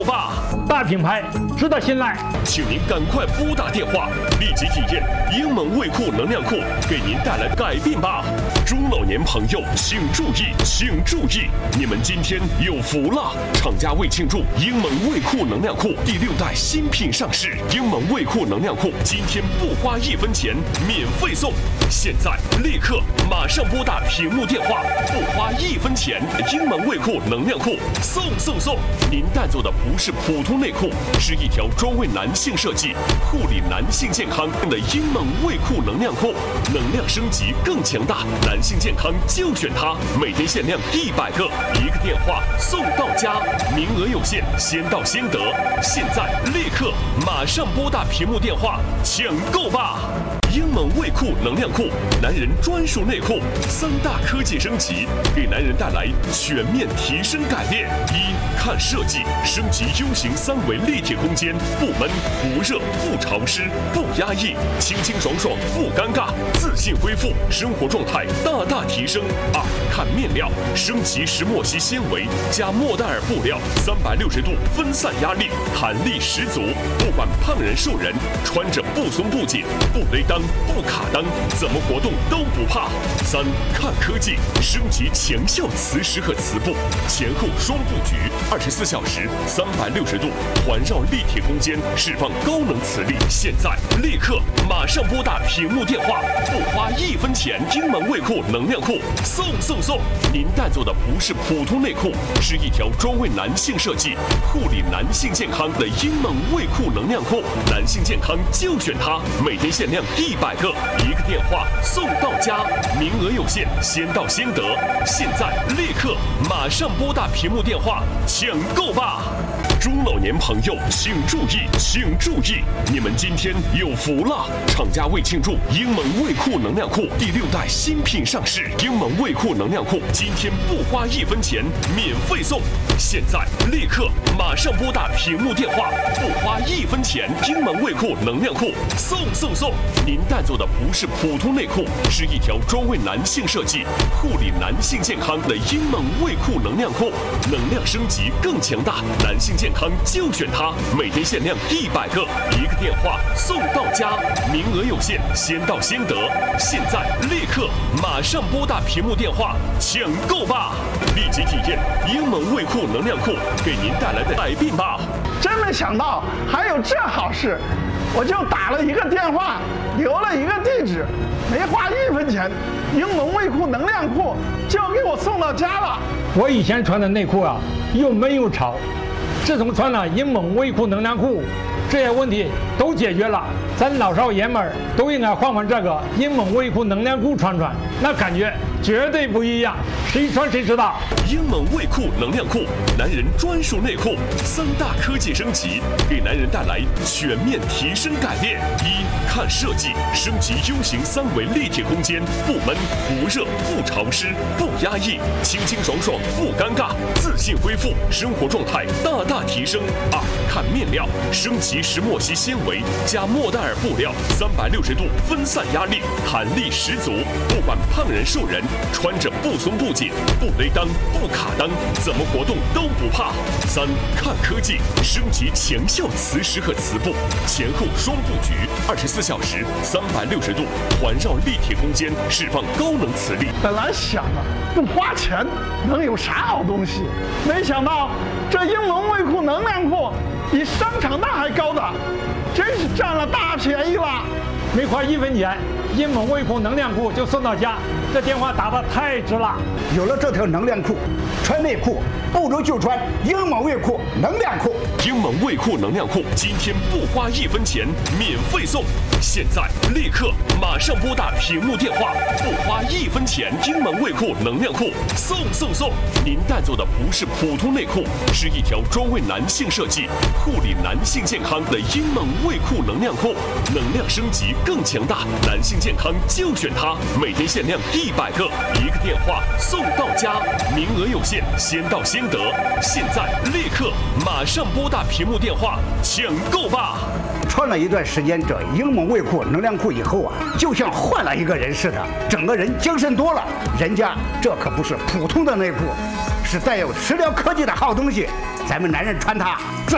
吧， 大品牌值得信赖， 请您赶快拨打电话，立即体验英蒙卫酷能量库给您带来改变吧。中老年朋友请注意，请注意，你们今天有福了！厂家为庆祝英蒙卫酷能量库第6代新品上市，英蒙卫酷能量库今天不花1分钱，免费送。现在立刻马上拨打屏幕电话，不花1分钱，英蒙卫酷能量库送！您带走的不是普通内裤，是一条专为男性设计、护理男性健康的英蒙卫酷能量裤，能量升级更强大，男性健康就选它，每天限量100个，1个电话送到家，名额有限，先到先得。现在立刻马上拨打屏幕电话抢购吧！英蒙卫酷能量裤，男人专属内裤，3大科技升级，给男人带来全面提升改变。1看设计，升级 U 型3维立体空间，不闷不热不潮湿不压抑，清清爽爽不尴尬，自信恢复，生活状态大大提升。2看面料，升级石墨烯纤维加莫代尔布料，360度分散压力，弹力十足，不管胖人瘦人，穿着不松不紧，不勒裆不卡裆，怎么活动都不怕。3看科技，升级强效磁石和磁布，前后双布局，24小时360度环绕立体空间，释放高能磁力。现在立刻马上拨打屏幕电话，不花1分钱，英蒙卫酷能量裤送！您带走的不是普通内裤，是一条专为男性设计、护理男性健康的英蒙卫酷能量裤，男性健康就选它，每天限量100个，1个电话送到家，名额有限，先到先得。现在立刻马上拨打屏幕电话抢购吧！中老年朋友请注意，请注意，你们今天有福了！厂家为庆祝英蒙卫酷能量库第6代新品上市，英蒙卫酷能量库今天不花1分钱，免费送。现在立刻马上拨打屏幕电话，不花1分钱，英蒙卫酷能量库送！您带走的不是普通内裤，是一条专为男性设计、护理男性健康的英蒙卫酷能量裤，能量升级更强大，男性健康就选它，每天限量100个，1个电话送到家，名额有限，先到先得。现在立刻马上拨打屏幕电话抢购吧！立即体验英蒙卫酷能量库给您带来的改变吧！ 真没想到还有这好事，我就打了1个电话，留了1个地址，没花1分钱，英蒙卫酷能量裤就给我送到家了。 我以前穿的内裤啊，又闷又潮，自从穿了英蒙卫酷能量裤，这些问题都解决了。咱老少爷们儿都应该换这个英蒙卫酷能量裤穿，那感觉绝对不一样，谁穿谁知道。 英蒙卫酷能量裤，男人专属内裤，3大科技升级，给男人带来全面提升改变。1看设计，升级 U 型3维立体空间，不闷不热不潮湿不压抑，清清爽爽不尴尬，自信恢复，生活状态大大提升。2看面料，升级石墨烯纤维加莫代尔布料，360度分散压力，弹力十足，不管胖人瘦人，穿着不松不紧，不勒裆不卡裆，怎么活动都不怕。3看科技，升级强效磁石和磁布，前后双布局，24小时360度环绕立体空间，释放高能磁力。 本来想啊，不花钱能有啥好东西，没想到这英蒙卫酷能量裤比商场那还高档，真是占了大便宜了。 没花1分钱，英蒙卫酷能量裤就送到家，这电话打得太值了。 有了这条能量裤，穿内裤不如就穿英蒙卫酷能量裤。 英蒙卫酷能量裤今天不花1分钱，免费送。现在立刻马上拨打屏幕电话，不花1分钱，英蒙卫酷能量裤送！您带走的不是普通内裤，是一条专为男性设计、护理男性健康的英蒙卫酷能量裤，能量升级更强大，男性健康就选它，每天限量100个，1个电话送到家，名额有限，先到先得。现在立刻马上拨打屏幕电话抢购吧！ 穿了一段时间这英蒙卫酷能量裤以后啊，就像换了一个人似的，整个人精神多了。人家这可不是普通的内裤，是带有食疗科技的好东西，咱们男人穿它这